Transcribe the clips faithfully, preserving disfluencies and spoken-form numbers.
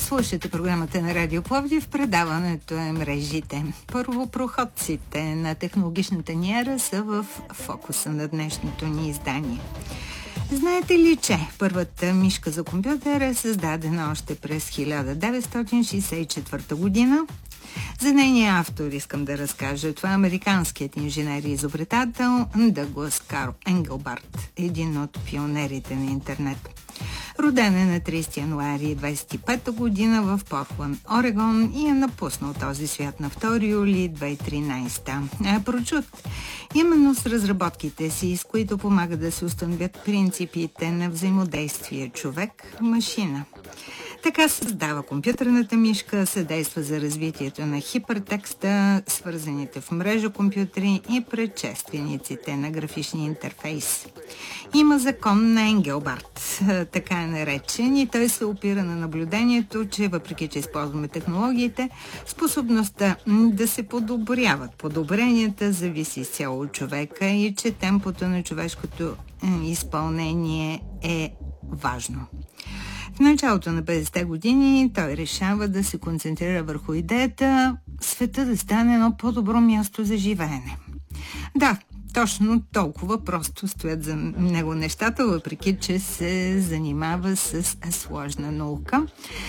Слушате програмата на Радио Пловдив. Предаването е Мрежите. Първопроходците на технологичната ни ера са в фокуса на днешното ни издание. Знаете ли, че първата мишка за компютър е създадена още през хиляда деветстотин шейсет и четвърта година? За нейния автор искам да разкажа. Това е американският инженер и изобретател Дъглас Карл Енгелбарт, един от пионерите на интернет. Роден е на тридесети януари двадесет и пета година в Портланд, Орегон, и е напуснал този свят на втори юли две хиляди и тринадесета. Е прочут именно с разработките си, с които помага да се установят принципите на взаимодействие човек-машина. Така създава компютърната мишка, съдейства за развитието на хипертекста, свързаните в мрежа компютри и предшествениците на графичния интерфейс. Има закон на Енгелбарт, така е наречен, и той се опира на наблюдението, че въпреки че използваме технологиите, способността да се подобряват подобренията зависи изцяло от човека и че темпото на човешкото изпълнение е важно. В началото на петдесетте години той решава да се концентрира върху идеята света да стане едно по-добро място за живеене. Да, точно толкова просто стоят за него нещата, въпреки че се занимава с сложна наука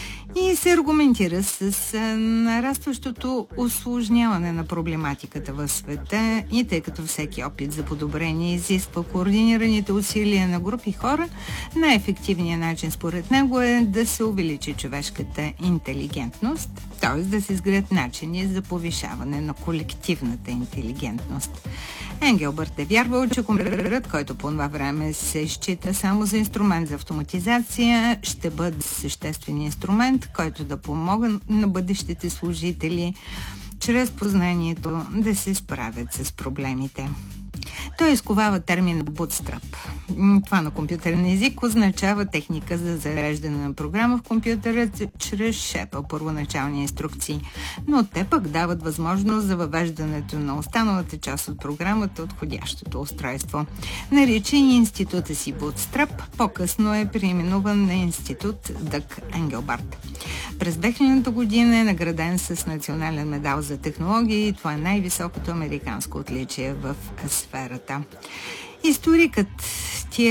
и се аргументира с нарастващото усложняване на проблематиката в света, и тъй като всеки опит за подобрение изисква координираните усилия на групи хора, най-ефективният начин според него е да се увеличи човешката интелигентност, т.е. да се изградят начини за повишаване на колективната интелигентност. Енгелбарт е вярвал, че компютърът, който по това време се счита само за инструмент за автоматизация, ще бъде съществен инструмент, който да помогне на бъдещите служители чрез познанието да се справят с проблемите. Той изковава термина bootstrap. Това на компютърен език означава техника за зареждане на програма в компютъра чрез шепа първоначални инструкции, но те пък дават възможност за въвеждането на останалата част от програмата от входящото устройство. Нарича и института си Bootstrap, по-късно е преименуван на институт Дъг Енгелбарт. През две хилядната година е награден с национален медал за технологии и това е най-високото американско отличие в сферата. Историкът